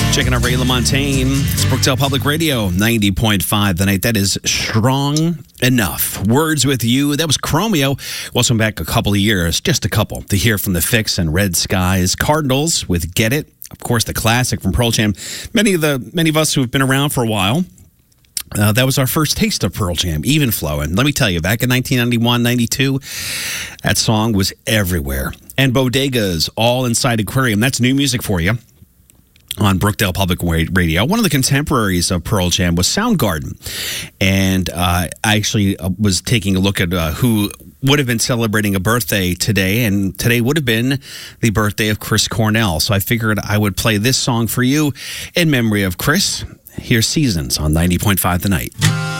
Checking out Ray LaMontagne. It's Brookdale Public Radio, 90.5 The Night. That is Strong Enough. Words with You. That was Chromeo. Welcome back a couple of years, just a couple, to hear from The Fix and Red Skies. Cardinals with Get It. Of course, the classic from Pearl Jam. Many of us who have been around for a while, that was our first taste of Pearl Jam, Even Flow. And let me tell you, back in 1991, 92, that song was everywhere. And Bodega's All Inside Aquarium. That's new music for you on Brookdale Public Radio. One of the contemporaries of Pearl Jam was Soundgarden. And I actually was taking a look at who would have been celebrating a birthday today, and today would have been the birthday of Chris Cornell. So I figured I would play this song for you in memory of Chris. Here's Seasons on 90.5 The Night.